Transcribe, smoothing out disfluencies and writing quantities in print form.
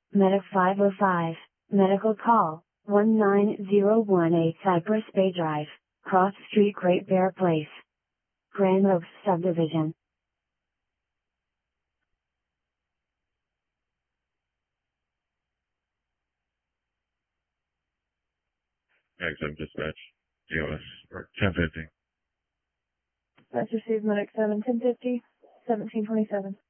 Medic 505, medical call, 19018 Cypress Bay Drive, Cross Street, Great Bear Place, Grand Oaks Subdivision. XM dispatch, GOS, or 1050. That's received medic 7, 1050, 1727.